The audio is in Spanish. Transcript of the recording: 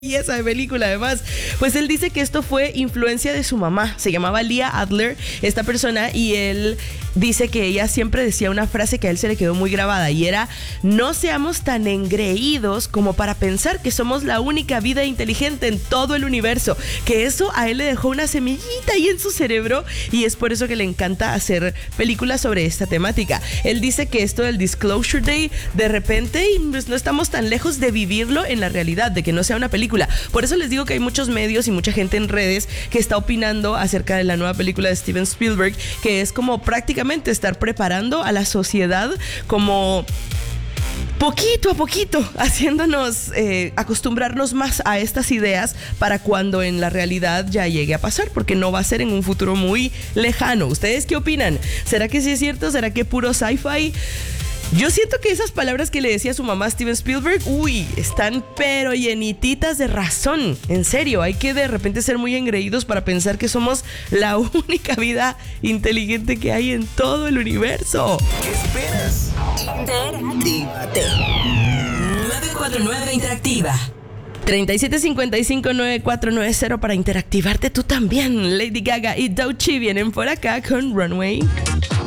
Y esa película además, pues él dice que esto fue influencia de su mamá. Se llamaba Leah Adler, esta persona, y él dice que ella siempre decía una frase que a él se le quedó muy grabada y era: no seamos tan engreídos como para pensar que somos la única vida inteligente en todo el universo. Que eso a él le dejó una semillita ahí en su cerebro y es por eso que le encanta hacer películas sobre esta temática. Él dice que esto del Disclosure Day, de repente, pues no estamos tan lejos de vivirlo en la realidad, de que no sea una película. Por eso les digo que hay muchos medios y mucha gente en redes que está opinando acerca de la nueva película de Steven Spielberg, que es como prácticamente estar preparando a la sociedad como poquito a poquito, haciéndonos acostumbrarnos más a estas ideas para cuando en la realidad ya llegue a pasar, porque no va a ser en un futuro muy lejano. ¿Ustedes qué opinan? ¿Será que sí es cierto? ¿Será que puro sci-fi? Yo siento que esas palabras que le decía su mamá a Steven Spielberg, están pero llenititas de razón. En serio, hay que de repente ser muy engreídos para pensar que somos la única vida inteligente que hay en todo el universo. ¿Qué esperas? Interactívate. 949 Interactiva. 37559490 para interactivarte tú también. Lady Gaga y Doechii vienen por acá con Runway.